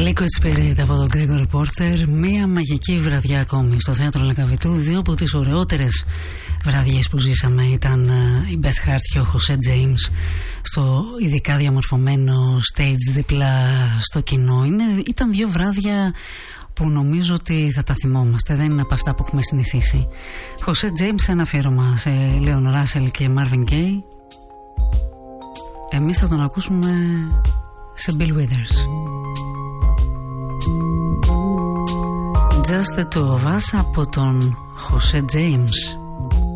Liquid Spirit από τον Gregory Porter. Μία μαγική βραδιά ακόμη στο θέατρο Λεκαβητού. Δύο από τις ωραιότερες βραδιές που ζήσαμε ήταν η Beth Hart και ο Jose James στο ειδικά διαμορφωμένο stage δίπλα στο κοινό. Ήταν δύο βράδια που νομίζω ότι θα τα θυμόμαστε. Δεν είναι από αυτά που έχουμε συνηθίσει. Jose James, ένα αφιέρωμα σε Leon Russell και Marvin Gaye. Εμείς θα τον ακούσουμε σε Bill Withers. Just the two of us από τον Jose James.